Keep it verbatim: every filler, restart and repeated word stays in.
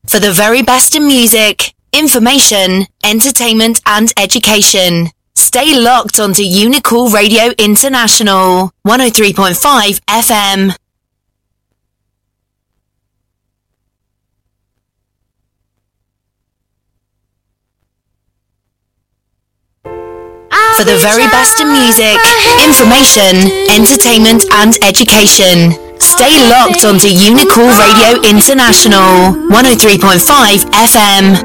For the very best in music, information, entertainment and education. Stay locked onto Unicool Radio International, one oh three point five F M. For the very best in music, information, entertainment and education. Stay locked onto Unicool Radio International, one oh three point five F M.